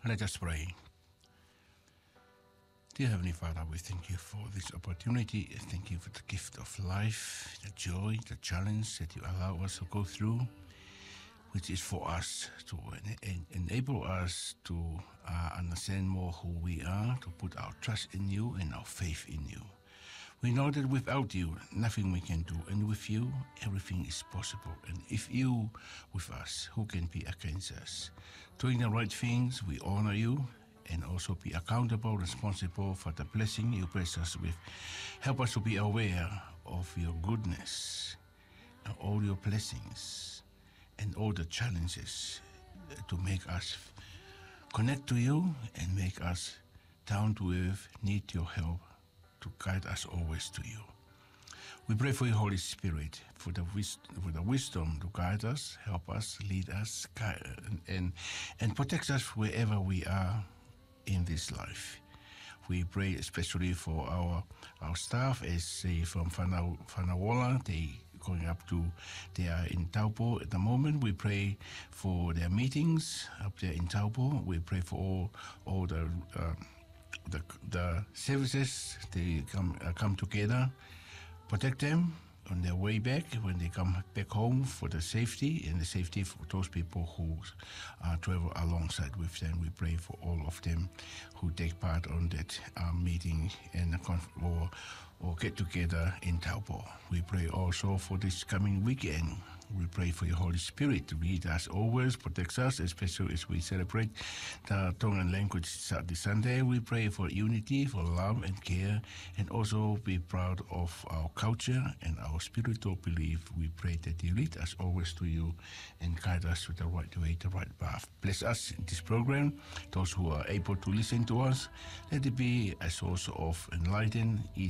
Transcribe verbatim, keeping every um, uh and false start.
Let us pray. Dear Heavenly Father, we thank you for this opportunity. Thank you for the gift of life, the joy, the challenge that you allow us to go through, which is for us to en- en- enable us to uh, understand more who we are, to put our trust in you and our faith in you. We know that without you, nothing we can do, and with you, everything is possible. And if you with us, who can be against us? Doing the right things, we honor you, and also be accountable, responsible for the blessing you bless us with. Help us to be aware of your goodness, and all your blessings, and all the challenges to make us connect to you and make us down to earth, need your help to guide us always to you. We pray for your Holy Spirit, for the, wis- for the wisdom to guide us, help us, lead us, guide, and, and, and protect us wherever we are in this life. We pray especially for our our staff, as they from Whana- Whanawala, they going up to, they are in Taupo at the moment. We pray for their meetings up there in Taupo. We pray for all all the uh, the the services. They come uh, come together, protect them on their way back when they come back home, for the safety and the safety for those people who uh, travel alongside with them. We pray for all of them who take part on that uh, meeting and conf- or, or get together in Taupo. We pray also for this coming weekend. We pray for your Holy Spirit to lead us always, protect us, especially as we celebrate the Tongan language this Sunday. We pray for unity, for love and care, and also be proud of our culture and our spiritual belief. We pray that you lead us always to you and guide us to the right way, the right path. Bless us in this program, those who are able to listen to us. Let it be a source of enlightenment,